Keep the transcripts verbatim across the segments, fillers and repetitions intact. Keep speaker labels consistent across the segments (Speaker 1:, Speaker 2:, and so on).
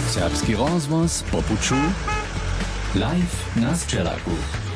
Speaker 1: Serbski rozvoz po puču, live na Sčelaku.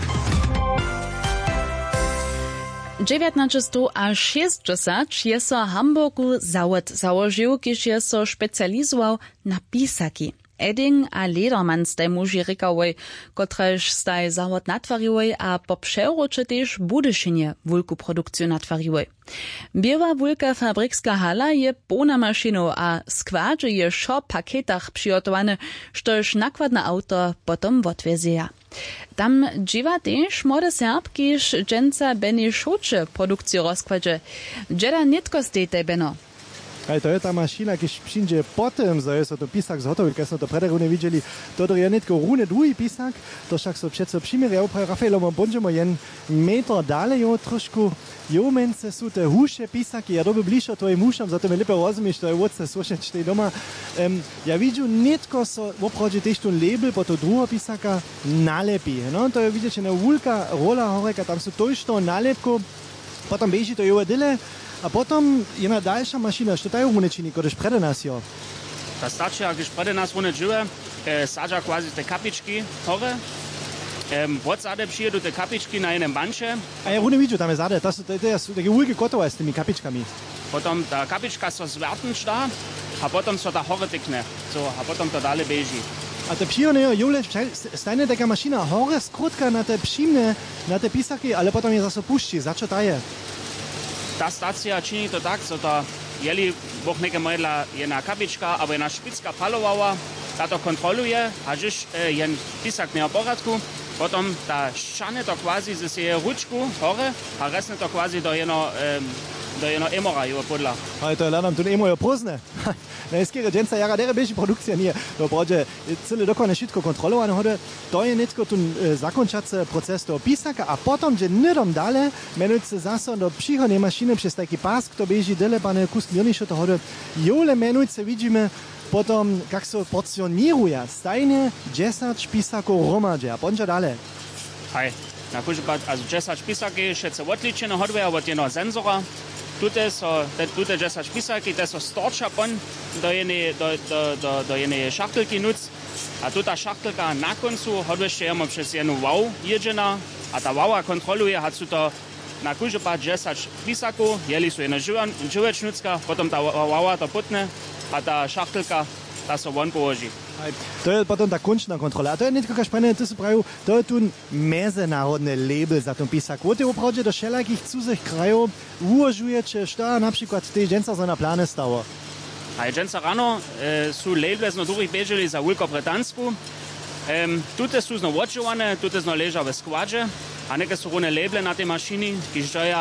Speaker 2: dziewiętnaście a sześćdziesiąt je so Hamburgu zawod założył, kiedy je so specjalizował na pisaki. Edding a Lederman staj muži rikałoj, kotrež staj zawod natwariłoj, a po przewrocie też Budyszynie wulku produkcję natwariłoj. Biała wulka fabrikska hala je pona maszyną, a składże je szo paketach przygotowane, štož nakładne auto potom odwezieja. Tam dziewa też młode Serbki, dżęca Benny Schucze produkcję rozkładzie. Dżeda nitko stejte, Beno.
Speaker 3: Ale to je ta mašina, ki przyjdzie potem, że jest to pisak zhotový, keď sme to predarune videli, to je netko rune druhý pisak, to však so přece přimeriajú pre Rafaelom, bonžemo jen metr dále, jo, trošku, jo, mence sú te húše pisaky, ja doby bližšie tvojim húšam, za to mi lepe rozumieš, to je vodce slušať tej doma. Um, ja vidím netko so opravdu tež tu label po to druhého pisaka nalepí, no, to je vidíte, na vulka rola horeka, tam sú to išto nalepko, potom beží to jo dyle, a potom jedna dalsza maszyna, co dają one czyni, když prede nas jo?
Speaker 4: To starczy, jak prede nas one żywe, e, sadza quasi te kapiczki hore. Um, Podzade przyjedą te kapiczki na jednym bancie.
Speaker 3: A ja one widzę, tam jest zade, to jest takie ulge gotowe z tymi kapiczkami.
Speaker 4: Potem ta kapiczka so zwertnić da, a potem so ta hore tykne, so, a potem to dalej beži.
Speaker 3: A te przyjone, jule, stajne taka maszyna hore skrótka na te przyjmne, na te pisaki, ale potem je zase puści, za co daje?
Speaker 4: Ta stacja czyni to tak, że to jeli Bóg neke modla jedna kapička, albo jedna špicka falovała, ta to kontroluje, a dziś e, jen pisak nie w porządku, potem ta ściany to quasi ze się ruczku hore, a resztę to quasi do jedno e, do jedno emora jo podla.
Speaker 3: Ale to ladam tu emo jo prozne. Na iskere dżęca jara dere beži produkcja nie. To prođe cyle dokładne wszystko kontrolowane hode. To je netko tu e, zakończacy proces do pisaka, a potom gdzie nydom dale, menujce zase do przychodnej maszyny przez taki pas, kto beži delebane kust mierniejsze to hode. Jole menujce widzimy potom, jak so porcjoniruje stajne dziesięć pisaków romadže, a ponča dale.
Speaker 4: Hej, na kužipad, also dziesięć pisaki, šece odličene hodve, od jedno senzora. Tutaj so, tutaj dziesięć pisaki, to so storča pon do jednej, do, do, do, do jednej szachtelki nuc. A tu ta szachtelka na końcu hodvešte jemo przez jednu wow jedziena, a ta wowa kontroluje, hat su to na kužipad dziesięć pisaku, jeli su jedna živečnucka, potom ta wowa to putne, a ta szachtelka ta so von połoži.
Speaker 3: To je potom ta končna kontrola. A to je netko, kaž prene, ty si pravil, to je tu mezinárodný label za tom pisak. Wote opravdu do všelakých cudzych krajov uvažujete, što na przykład tej dżęca za na plane stało?
Speaker 4: A dżęca rano e, su label z nodurich beželi za Wielką Britansku. E, tute su zno odžiwane, tute zno leža v składže, a neke su rune label na tej maszyni, ki